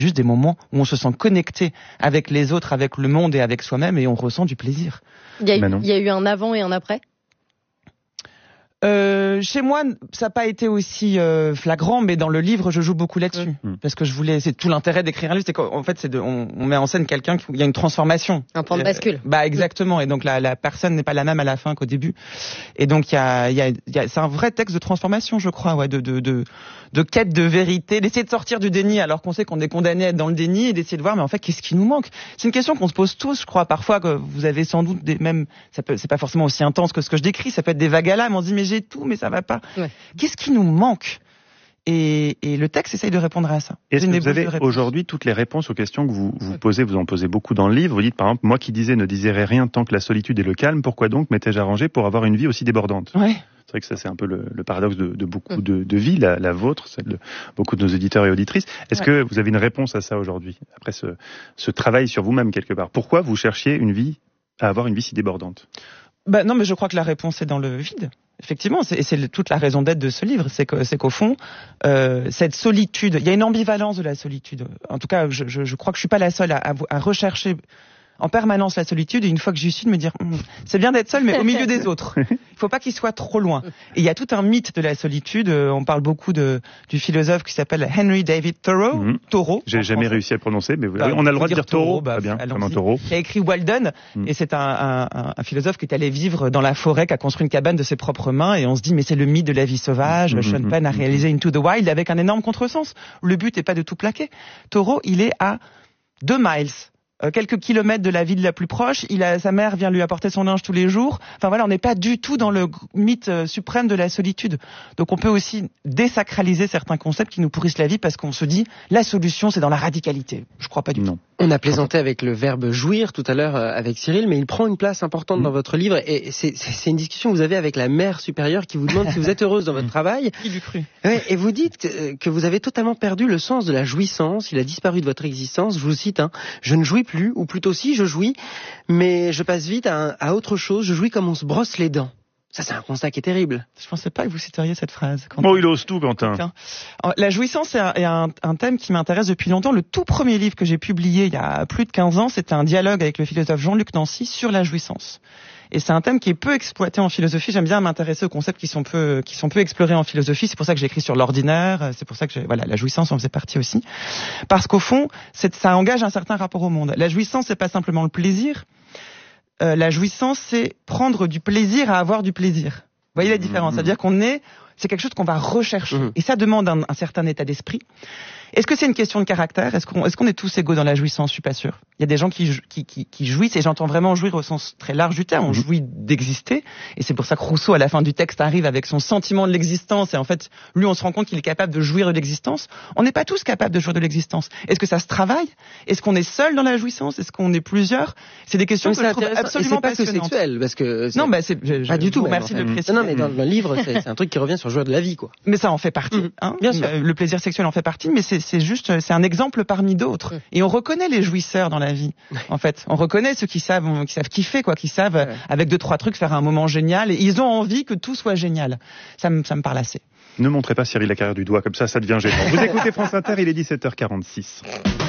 juste des moments où on se sent connecté avec les autres, avec le monde et avec soi-même, et on ressent du plaisir. Il y a eu un avant et un après ? Chez moi, ça n'a pas été aussi flagrant, mais dans le livre, je joue beaucoup là-dessus. Parce que c'est tout l'intérêt d'écrire un livre, c'est qu'en fait, on met en scène quelqu'un il y a une transformation. Un point de bascule. Exactement. Et donc, la personne n'est pas la même à la fin qu'au début. Et donc, c'est un vrai texte de transformation, je crois, ouais, de quête de vérité, d'essayer de sortir du déni alors qu'on sait qu'on est condamné à être dans le déni et d'essayer de voir, mais en fait, qu'est-ce qui nous manque? C'est une question qu'on se pose tous, je crois. Parfois, que vous avez sans doute c'est pas forcément aussi intense que ce que je décris, ça peut être des vagues à l'âme, on se dit, mais j'ai tout, mais ça va pas. Ouais. Qu'est-ce qui nous manque? Et le texte essaye de répondre à ça. Est-ce que vous avez aujourd'hui toutes les réponses aux questions que vous posez? Vous en posez beaucoup dans le livre. Vous dites par exemple, moi qui ne désirais rien tant que la solitude et le calme, pourquoi donc m'étais-je arrangé pour avoir une vie aussi débordante? Ouais. C'est vrai que ça, c'est un peu le paradoxe de beaucoup de vies, la vôtre, celle de beaucoup de nos auditeurs et auditrices. Est-ce que vous avez une réponse à ça aujourd'hui, après ce travail sur vous-même quelque part? Pourquoi vous cherchiez à avoir une vie si débordante? Non, mais je crois que la réponse est dans le vide. Effectivement, c'est toute la raison d'être de ce livre, c'est qu'au fond, cette solitude, il y a une ambivalence de la solitude. En tout cas, je crois que je suis pas la seule à rechercher en permanence la solitude, et une fois que j'y suis, de me dire c'est bien d'être seul, mais au milieu des autres. Il faut pas qu'il soit trop loin. Et il y a tout un mythe de la solitude. On parle beaucoup du philosophe qui s'appelle Henry David Thoreau. Thoreau. J'ai jamais réussi à le prononcer, mais on a le droit de dire Thoreau. Très bien, comme un taureau. Qui a écrit Walden, et c'est un philosophe qui est allé vivre dans la forêt, qui a construit une cabane de ses propres mains, et on se dit mais c'est le mythe de la vie sauvage. Sean Penn a réalisé Into the Wild avec un énorme contresens. Le but n'est pas de tout plaquer. Thoreau, il est à 2 miles. Quelques kilomètres de la ville la plus proche, sa mère vient lui apporter son linge tous les jours. Enfin voilà, on n'est pas du tout dans le mythe suprême de la solitude. Donc on peut aussi désacraliser certains concepts qui nous pourrissent la vie parce qu'on se dit la solution c'est dans la radicalité. Je crois pas du tout. On a plaisanté avec le verbe jouir tout à l'heure avec Cyril, mais il prend une place importante dans votre livre, et c'est une discussion que vous avez avec la mère supérieure qui vous demande si vous êtes heureuse dans votre travail. Qui l'eût cru? Ouais, et vous dites que vous avez totalement perdu le sens de la jouissance, il a disparu de votre existence. Je vous cite, je ne jouis plus, ou plutôt si, je jouis, mais je passe vite à autre chose, je jouis comme on se brosse les dents. Ça, c'est un constat qui est terrible. Je pensais pas que vous citeriez cette phrase. Quentin. Oh, il ose tout, Quentin. La jouissance est un thème qui m'intéresse depuis longtemps. Le tout premier livre que j'ai publié il y a plus de 15 ans, c'était un dialogue avec le philosophe Jean-Luc Nancy sur la jouissance. Et c'est un thème qui est peu exploité en philosophie. J'aime bien m'intéresser aux concepts qui sont peu explorés en philosophie. C'est pour ça que j'ai écrit sur l'ordinaire. C'est pour ça que la jouissance en faisait partie aussi. Parce qu'au fond, ça engage un certain rapport au monde. La jouissance, c'est pas simplement le plaisir. La jouissance, c'est prendre du plaisir à avoir du plaisir. Vous voyez la différence? C'est-à-dire c'est quelque chose qu'on va rechercher. Et ça demande un certain état d'esprit. Est-ce que c'est une question de caractère? Est-ce qu'on est tous égaux dans la jouissance? Je suis pas sûr. Il y a des gens qui jouissent, et j'entends vraiment jouir au sens très large du terme. On jouit d'exister. Et c'est pour ça que Rousseau, à la fin du texte, arrive avec son sentiment de l'existence. Et en fait, lui, on se rend compte qu'il est capable de jouir de l'existence. On n'est pas tous capables de jouir de l'existence. Est-ce que ça se travaille? Est-ce qu'on est seul dans la jouissance? Est-ce qu'on est plusieurs? C'est des questions que je trouve absolument passionnantes. C'est pas que sexuel, parce que... Non, c'est pas du tout. Merci de le préciser. Non, mais dans le livre, c'est un truc qui revient sur le jouir de la vie, quoi. Mais ça en fait partie. Bien sûr. Le plaisir sexuel en fait partie, mais c'est un exemple parmi d'autres. Et on reconnaît les jouisseurs dans la vie. En fait, on reconnaît ceux qui savent kiffer, qui savent avec 2-3 trucs faire un moment génial. Et ils ont envie que tout soit génial. Ça me parle assez. Ne montrez pas Cyril la carrière du doigt, comme ça devient gênant. Vous écoutez France Inter, il est 17h46.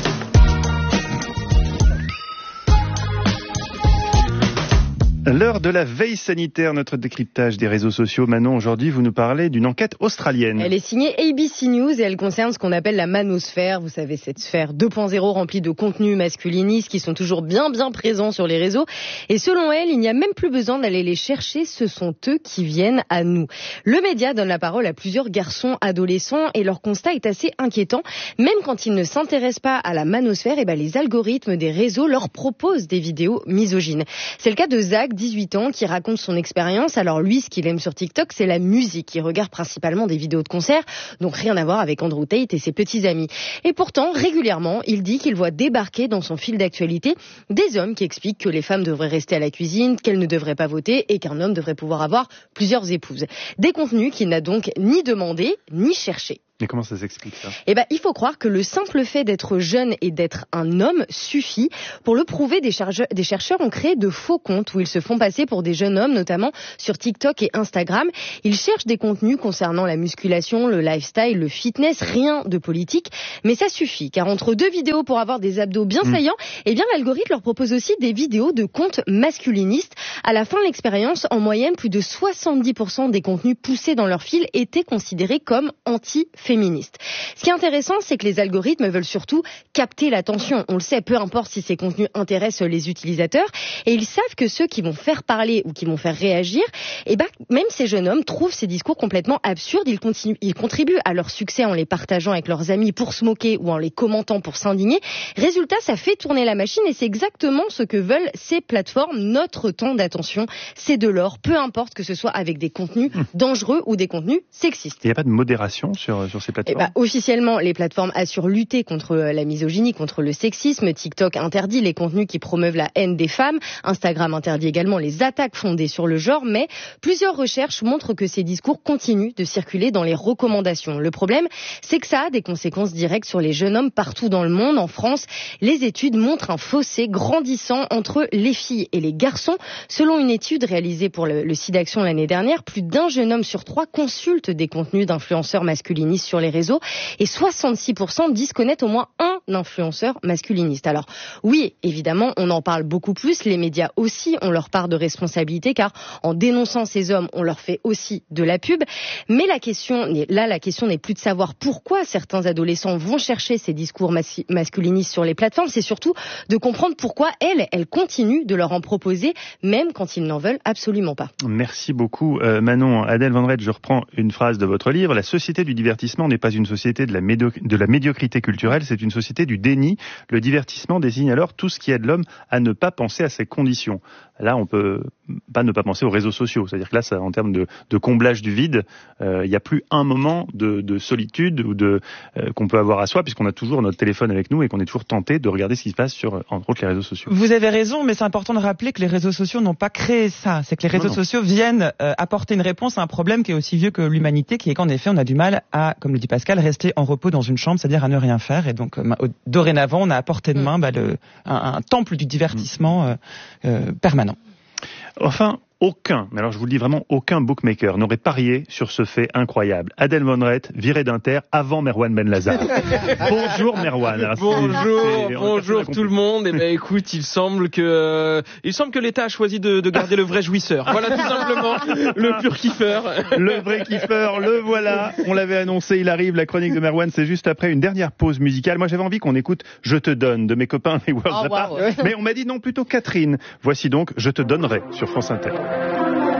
L'heure de la veille sanitaire, notre décryptage des réseaux sociaux. Manon, aujourd'hui, vous nous parlez d'une enquête australienne. Elle est signée ABC News et elle concerne ce qu'on appelle la manosphère. Vous savez, cette sphère 2.0 remplie de contenus masculinistes qui sont toujours bien présents sur les réseaux. Et selon elle, il n'y a même plus besoin d'aller les chercher. Ce sont eux qui viennent à nous. Le média donne la parole à plusieurs garçons adolescents et leur constat est assez inquiétant. Même quand ils ne s'intéressent pas à la manosphère, les algorithmes des réseaux leur proposent des vidéos misogynes. C'est le cas de Zach, 18 ans, qui raconte son expérience. Alors lui, ce qu'il aime sur TikTok, c'est la musique. Il regarde principalement des vidéos de concerts, donc rien à voir avec Andrew Tate et ses petits amis. Et pourtant, régulièrement, il dit qu'il voit débarquer dans son fil d'actualité des hommes qui expliquent que les femmes devraient rester à la cuisine, qu'elles ne devraient pas voter et qu'un homme devrait pouvoir avoir plusieurs épouses. Des contenus qu'il n'a donc ni demandé ni cherché. Mais comment ça s'explique ça ? Eh ben, il faut croire que le simple fait d'être jeune et d'être un homme suffit. Pour le prouver, des chercheurs ont créé de faux comptes où ils se font passer pour des jeunes hommes, notamment sur TikTok et Instagram. Ils cherchent des contenus concernant la musculation, le lifestyle, le fitness, rien de politique. Mais ça suffit, car entre deux vidéos pour avoir des abdos bien saillants, eh bien, l'algorithme leur propose aussi des vidéos de comptes masculinistes. À la fin de l'expérience, en moyenne, plus de 70% des contenus poussés dans leur fil étaient considérés comme anti-féministes. Ce qui est intéressant, c'est que les algorithmes veulent surtout capter l'attention. On le sait, peu importe si ces contenus intéressent les utilisateurs. Et ils savent que ceux qui vont faire parler ou qui vont faire réagir, eh ben, même ces jeunes hommes trouvent ces discours complètement absurdes. Ils contribuent à leur succès en les partageant avec leurs amis pour se moquer ou en les commentant pour s'indigner. Résultat, ça fait tourner la machine et c'est exactement ce que veulent ces plateformes. Notre temps d'attention, c'est de l'or, peu importe que ce soit avec des contenus dangereux ou des contenus sexistes. Il n'y a pas de modération sur ces plateformes ? Eh ben, officiellement, les plateformes assurent lutter contre la misogynie, contre le sexisme. TikTok interdit les contenus qui promeuvent la haine des femmes. Instagram interdit également les attaques fondées sur le genre. Mais plusieurs recherches montrent que ces discours continuent de circuler dans les recommandations. Le problème, c'est que ça a des conséquences directes sur les jeunes hommes partout dans le monde. En France, les études montrent un fossé grandissant entre les filles et les garçons. Selon une étude réalisée pour le SIDAction l'année dernière, plus d'un jeune homme sur 3 consulte des contenus d'influenceurs masculinistes sur les réseaux et 66% disent connaître au moins un influenceur masculiniste. Alors oui, évidemment, on en parle beaucoup plus, les médias aussi ont leur part de responsabilité car en dénonçant ces hommes, on leur fait aussi de la pub. Mais la question n'est plus de savoir pourquoi certains adolescents vont chercher ces discours masculinistes sur les plateformes, c'est surtout de comprendre pourquoi elles continuent de leur en proposer, même quand ils n'en veulent absolument pas. Merci beaucoup Manon. Adèle Van Rett, je reprends une phrase de votre livre. La société du divertissement n'est pas une société de la médiocrité culturelle, c'est une société du déni. Le divertissement désigne alors tout ce qui aide l'homme à ne pas penser à ses conditions. Là, on peut pas ne pas penser aux réseaux sociaux. C'est-à-dire que là, ça, en termes de comblage du vide, il n'y a plus un moment de solitude ou qu'on peut avoir à soi, puisqu'on a toujours notre téléphone avec nous et qu'on est toujours tenté de regarder ce qui se passe sur, entre autres, les réseaux sociaux. Vous avez raison, mais c'est important de rappeler que les réseaux sociaux n'ont pas créé ça. C'est que les réseaux sociaux viennent apporter une réponse à un problème qui est aussi vieux que l'humanité, qui est qu'en effet, on a du mal à, comme le dit Pascal, rester en repos dans une chambre, c'est-à-dire à ne rien faire. Et donc, dorénavant, on a à portée de main un temple du divertissement permanent. Enfin, mais alors je vous le dis vraiment, aucun bookmaker n'aurait parié sur ce fait incroyable. Adèle Van Rett, virée d'Inter avant Merwan Ben Lazar. Bonjour Merwan. Alors, bonjour tout le monde. Eh ben écoute, il semble que l'État a choisi de garder le vrai jouisseur. Voilà tout simplement, le pur kiffeur. Le vrai kiffeur, le voilà. On l'avait annoncé, il arrive. La chronique de Merwan, c'est juste après une dernière pause musicale. Moi, j'avais envie qu'on écoute Je te donne de mes copains les Worlds Apart. Mais on m'a dit non, plutôt Catherine. Voici donc Je te donnerai sur France Inter.